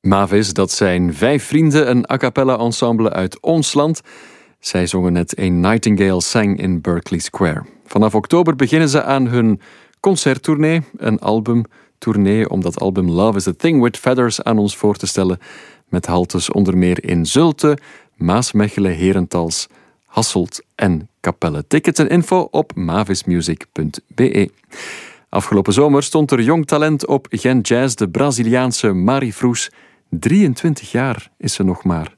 Mavis, dat zijn 5 vrienden, een a cappella ensemble uit ons land. Zij zongen net A Nightingale Sang in Berkeley Square. Vanaf oktober beginnen ze aan hun concerttournee, een albumtournee, om dat album Love is a Thing with Feathers aan ons voor te stellen, met haltes onder meer in Zulte, Maasmechelen, Herentals, Hasselt en Capelle. Tickets en info op mavismusic.be. Afgelopen zomer stond er jong talent op Gent Jazz, de Braziliaanse Mari Froes. 23 jaar is ze nog maar.